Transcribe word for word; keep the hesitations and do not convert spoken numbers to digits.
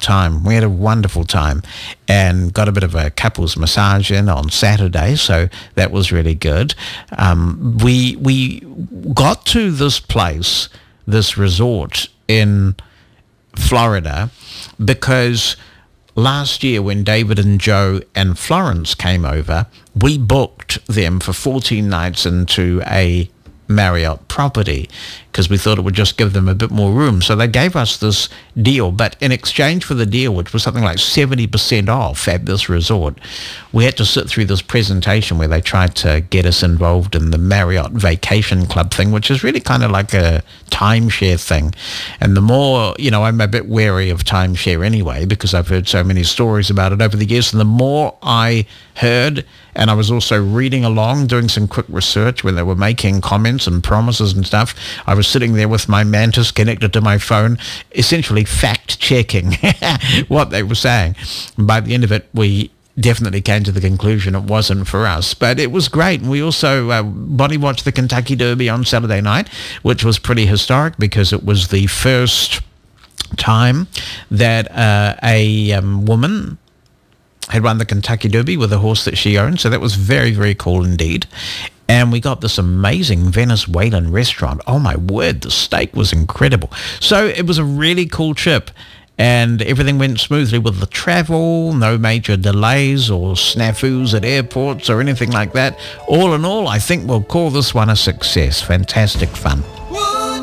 time. We had a wonderful time and got a bit of a couples massage in on Saturday, so that was really good. Um, we we got to this place, this resort in Florida, because last year when David and Joe and Florence came over, we booked them for fourteen nights into a Marriott property because we thought it would just give them a bit more room. So they gave us this deal, but in exchange for the deal, which was something like seventy percent off at this resort, we had to sit through this presentation where they tried to get us involved in the Marriott Vacation Club thing, which is really kind of like a timeshare thing. And the more, you know, I'm a bit wary of timeshare anyway because I've heard so many stories about it over the years, and the more I heard, and I was also reading along, doing some quick research when they were making comments and promises and stuff, I was sitting there with my Mantis connected to my phone, essentially fact-checking what they were saying. By the end of it, we definitely came to the conclusion it wasn't for us, but it was great. And we also uh, body watched the Kentucky Derby on Saturday night, which was pretty historic because it was the first time that uh, a um, woman had won the Kentucky Derby with a horse that she owned, so that was very, very cool indeed. And we got this amazing Venezuelan restaurant. Oh my word, the steak was incredible. So it was a really cool trip, and everything went smoothly with the travel, no major delays or snafus at airports or anything like that. All in all, I think we'll call this one a success. Fantastic fun.